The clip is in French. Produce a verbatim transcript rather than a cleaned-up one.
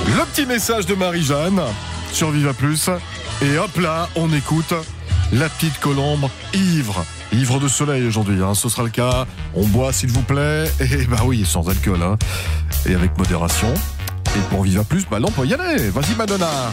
Le petit message de Marie-Jeanne sur Viva Plus. Et hop là, on écoute la petite colombe ivre. Ivre de soleil aujourd'hui, hein, ce sera le cas. On boit s'il vous plaît. Et bah oui, sans alcool. Hein. Et avec modération. Et pour Viva Plus, bah là on peut y aller. Vas-y Madonna.